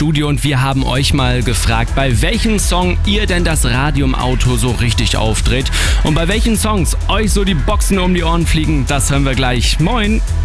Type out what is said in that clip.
Studio und wir haben euch mal gefragt, bei welchem Song ihr denn das Radio im Auto so richtig aufdreht und bei welchen Songs euch so die Boxen um die Ohren fliegen, das hören wir gleich. Moin!